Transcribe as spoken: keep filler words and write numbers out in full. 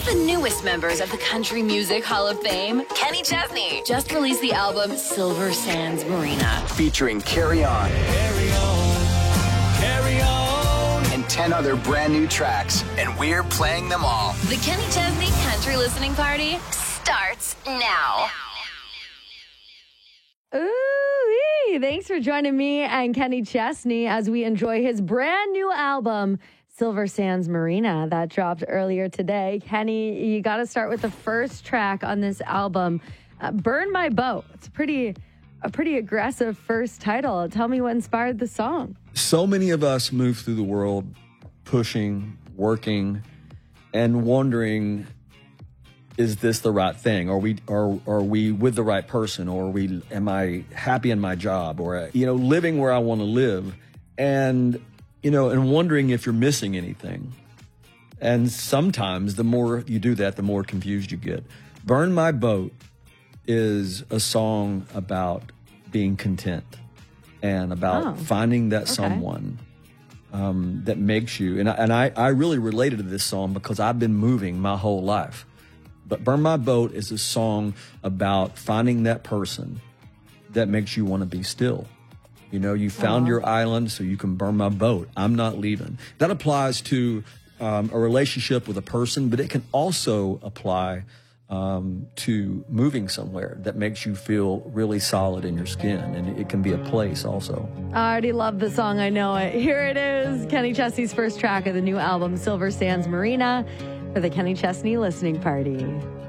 of the newest members of the Country Music Hall of Fame, Kenny Chesney, just released the album Silver Sands Marina. Featuring Carry On. Carry on, carry on. And ten other brand new tracks, and we're playing them all. The Kenny Chesney Country Listening Party starts now. Ooh, thanks for joining me and Kenny Chesney as we enjoy his brand new album, Silver Sands Marina, that dropped earlier today. Kenny, you got to start with the first track on this album, uh, Burn My Boat. It's pretty, a pretty aggressive first title. Tell me what inspired the song. So many of us move through the world pushing, working, and wondering, is this the right thing? Are we are are we with the right person? Or are we am I happy in my job? Or you know, living where I want to live, and you know, and wondering if you're missing anything. And sometimes the more you do that, the more confused you get. Burn My Boat is a song about being content and about oh, finding that okay. someone um, that makes you. And I, and I I really related to this song because I've been moving my whole life. But Burn My Boat is a song about finding that person that makes you want to be still. You know, you found uh-huh. your island, so you can burn my boat. I'm not leaving. That applies to um, a relationship with a person, but it can also apply um, to moving somewhere that makes you feel really solid in your skin. And it can be a place also. I already love the song. I know it. Here it is, Kenny Chesney's first track of the new album, Silver Sands Marina, for the Kenny Chesney Listening Party.